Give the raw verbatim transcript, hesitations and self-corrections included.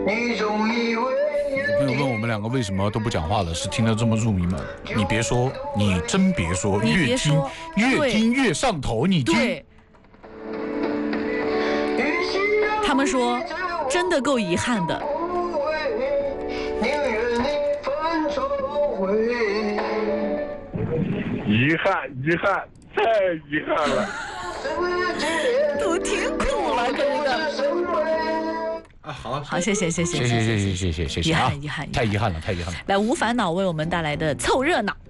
朋友问我们两个为什么都不讲话了，是听得这么入迷吗？你别说，你真别说， 你越听别说越听越上头。你听， 对，他们说真的够遗憾的。 遗憾，遗憾，太遗憾了。 都听哭了，这一个。 啊，好， 好，谢谢，谢谢， 谢谢，谢谢，谢谢，谢谢， 遗啊憾遗憾太遗憾了，太遗憾了。 来，无烦恼为我们带来的凑热闹。